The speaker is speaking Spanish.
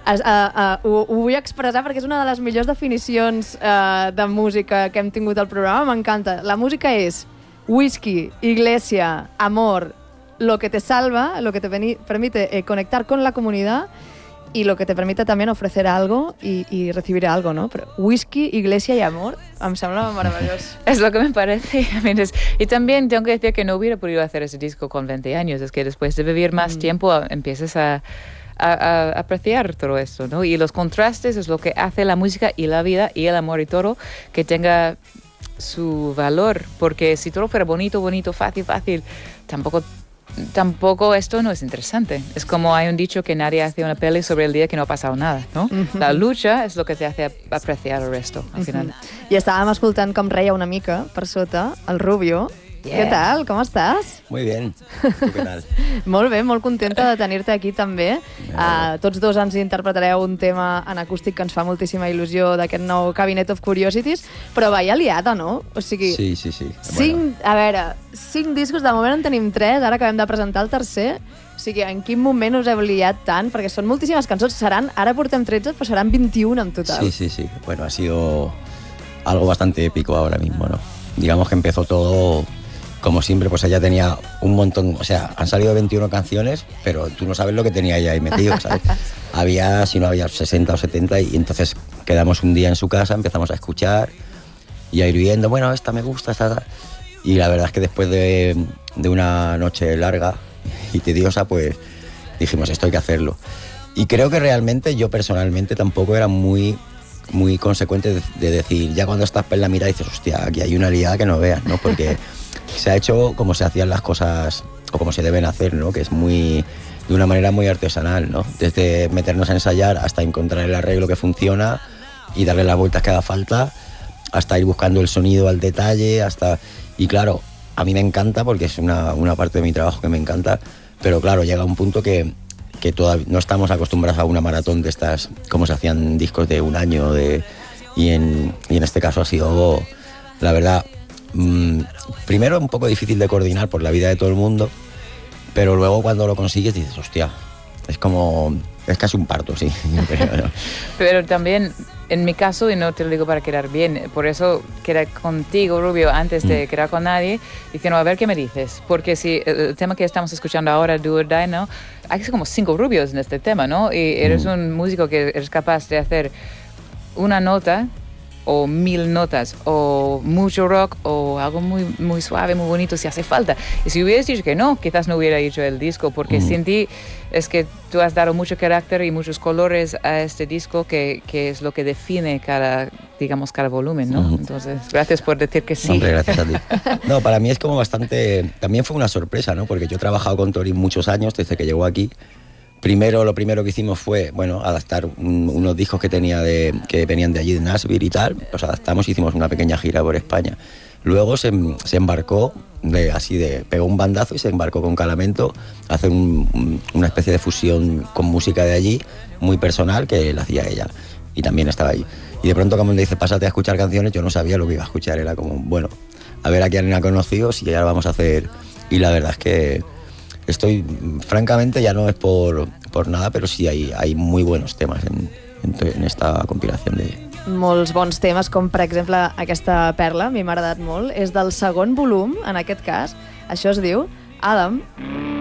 Ho vull expressar perquè és una de les millors definicions de música que hem tingut al programa. M'encanta. La música és whisky, iglesia, amor, lo que te salva, lo que te permite conectar con la comunidad y lo que te permite también ofrecer algo y recibir algo, ¿no? Pero whisky, iglesia y amor, em sembla maravilloso. Es lo que me parece. Y también tengo que decir que no hubiera podido hacer ese disco con 20 años. Es que después de vivir más tiempo empiezas a apreciar todo esto, ¿no? Y los contrastes es lo que hace la música y la vida y el amor y todo que tenga su valor. Porque si todo fuera bonito, fácil, tampoco esto no es interesante. Es como hay un dicho que nadie hace una peli sobre el día que no ha pasado nada, ¿no? La lucha es lo que te hace apreciar el resto, al final. I estàvem escoltant com reia una mica per sota el Rubio. Què tal? Com estàs? Muy bien. ¿Tú qué tal? Molt bé, molt contenta de tenir-te aquí també. Tots dos ens interpretareu un tema en acústic que ens fa moltíssima il·lusió d'aquest nou Cabinet of Curiosities, però vaya liada, no? O sigui, sí. A veure, 5 discos, de moment en tenim 3, ara acabem de presentar el tercer. O sigui, en quin moment us heu liat tant? Perquè són moltíssimes cançons, ara portem 13, però seran 21 en total. Sí. Bueno, ha sido algo bastante épico ahora mismo, ¿no? Digamos que empezó todo... Como siempre, pues ella tenía un montón, o sea, han salido 21 canciones, pero tú no sabes lo que tenía ella ahí metido, ¿sabes? Había 60 o 70 y entonces quedamos un día en su casa, empezamos a escuchar y a ir viendo, bueno, esta me gusta, esta... Y la verdad es que después de una noche larga y tediosa, pues dijimos, esto hay que hacerlo. Y creo que realmente yo personalmente tampoco era muy consecuente de decir, ya cuando estás en la mirada dices, hostia, aquí hay una liada que no veas, ¿no? Porque... se ha hecho como se hacían las cosas o como se deben hacer, ¿no? Que es de una manera muy artesanal, ¿no? Desde meternos a ensayar hasta encontrar el arreglo que funciona y darle las vueltas que haga falta, hasta ir buscando el sonido al detalle, y claro, a mí me encanta porque es una parte de mi trabajo que me encanta, pero claro, llega un punto que todavía no estamos acostumbrados a una maratón de estas, como se hacían discos de un año, y en este caso ha sido, la verdad... primero un poco difícil de coordinar por la vida de todo el mundo, pero luego cuando lo consigues dices, hostia, es casi un parto, sí. Pero también, en mi caso, y no te lo digo para quedar bien, por eso quedé contigo, Rubio, antes de quedar con nadie, diciendo, a ver qué me dices, porque si el tema que estamos escuchando ahora, Do or Die, ¿no? Hay como 5 rubios en este tema, ¿no? Y eres un músico que eres capaz de hacer una nota o 1000 notas, o mucho rock, o algo muy suave, muy bonito, si hace falta. Y si hubieras dicho que no, quizás no hubiera hecho el disco, porque sin ti es que tú has dado mucho carácter y muchos colores a este disco, que es lo que define cada volumen, ¿no? Entonces, gracias por decir que sí. Hombre, gracias a ti. No, para mí es como bastante... También fue una sorpresa, ¿no? Porque yo he trabajado con Tori muchos años, desde que llegó aquí. Lo primero que hicimos fue, adaptar unos discos que venían de allí, de Nashville y tal. Los adaptamos y hicimos una pequeña gira por España. Luego se embarcó, pegó un bandazo y se embarcó con Calamento a hacer una especie de fusión con música de allí, muy personal, que la hacía ella. Y también estaba ahí. Y de pronto, como me dice, pásate a escuchar canciones, yo no sabía lo que iba a escuchar. Era como, bueno, a ver a quién ha conocido, si ya lo vamos a hacer. Y la verdad es que... francamente, ya no es por nada, però sí hay muy buenos temas en esta compilación de... Molts bons temes, com per exemple aquesta perla, a mi m'ha agradat molt, és del segon volum, en aquest cas, això es diu Adam.